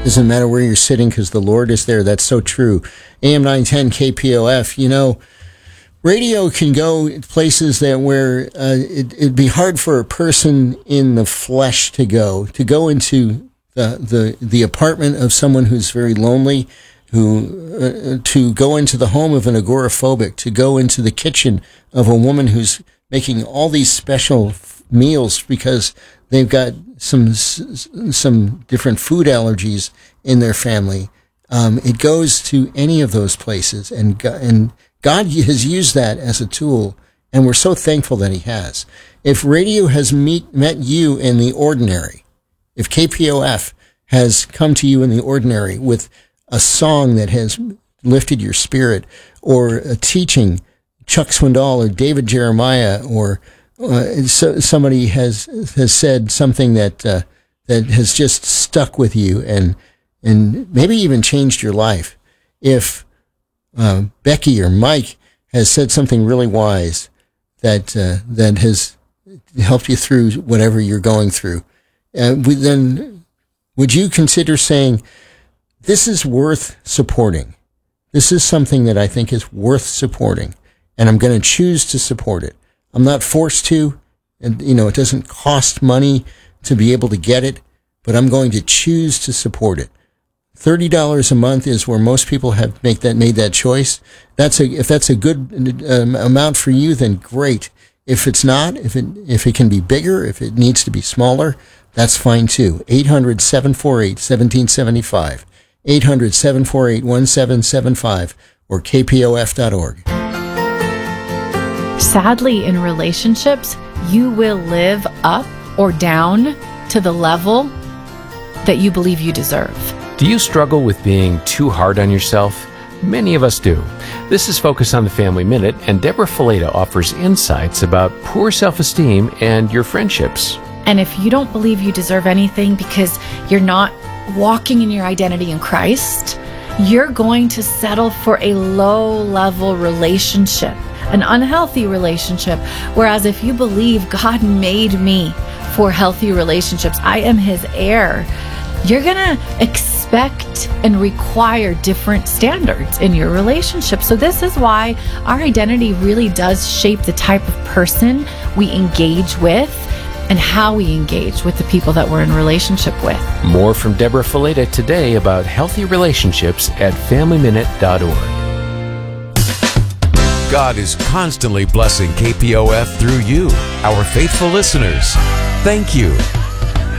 Doesn't matter where you're sitting because the Lord is there. That's so true. AM 910 KPOF, radio can go places that where it'd be hard for a person in the flesh to go into the apartment of someone who's very lonely, to go into the home of an agoraphobic, to go into the kitchen of a woman who's making all these special meals because they've got some different food allergies in their family. It goes to any of those places, and God has used that as a tool, and we're so thankful that He has. If radio has met you in the ordinary, if KPOF has come to you in the ordinary with a song that has lifted your spirit, or a teaching, Chuck Swindoll or David Jeremiah, or somebody has said something that has just stuck with you and maybe even changed your life. If Becky or Mike has said something really wise that has helped you through whatever you're going through, then would you consider saying, this is worth supporting? This is something that I think is worth supporting, and I'm going to choose to support it. I'm not forced to, and it doesn't cost money to be able to get it, but I'm going to choose to support it. $30 a month is where most people have made that choice. If that's a good amount for you, then great. If it's not, if it can be bigger, if it needs to be smaller, that's fine too. 800-748-1775, 800-748-1775, or kpof.org. Sadly, in relationships, you will live up or down to the level that you believe you deserve. Do you struggle with being too hard on yourself? Many of us do. This is Focus on the Family Minute, and Deborah Fileta offers insights about poor self-esteem and your friendships. And if you don't believe you deserve anything because you're not walking in your identity in Christ, you're going to settle for a low-level relationship, an unhealthy relationship. Whereas if you believe God made me for healthy relationships, I am His heir, you're going to expect and require different standards in your relationship. So this is why our identity really does shape the type of person we engage with and how we engage with the people that we're in relationship with. More from Deborah Fileta today about healthy relationships at FamilyMinute.org. God is constantly blessing KPOF through you, our faithful listeners. Thank you.